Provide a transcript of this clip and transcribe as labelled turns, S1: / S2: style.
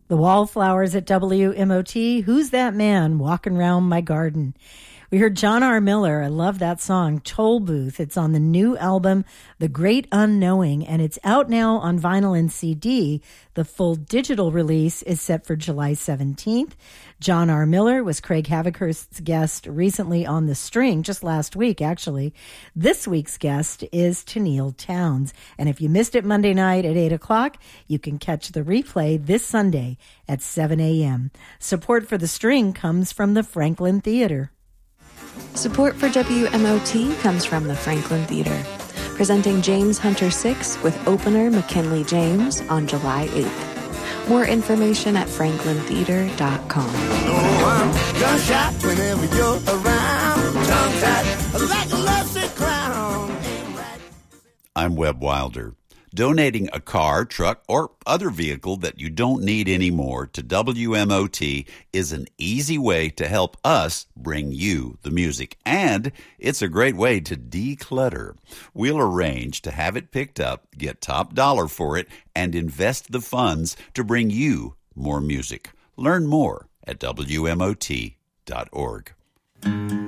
S1: The Wallflowers at WMOT, Who's That Man Walking Round My Garden? We heard John R. Miller. I love that song, Toll Booth. It's on the new album, The Great Unknowing, and it's out now on vinyl and CD. The full digital release is set for July 17th. John R. Miller was Craig Havikhurst's guest recently on The String, just last week, actually. This week's guest is Tenille Townes. And if you missed it Monday night at 8 o'clock, you can catch the replay this Sunday at 7 a.m. Support for The String comes from the Franklin Theater.
S2: Support for WMOT comes from the Franklin Theater, presenting James Hunter 6 with opener McKinley James on July 8th. More information at franklintheater.com.
S3: Gunshot whenever you're around. Tongue-tied like a lusty clown.
S4: I'm Webb Wilder. Donating a car, truck, or other vehicle that you don't need anymore to WMOT is an easy way to help us bring you the music. And it's a great way to declutter. We'll arrange to have it picked up, get top dollar for it, and invest the funds to bring you more music. Learn more at WMOT.org.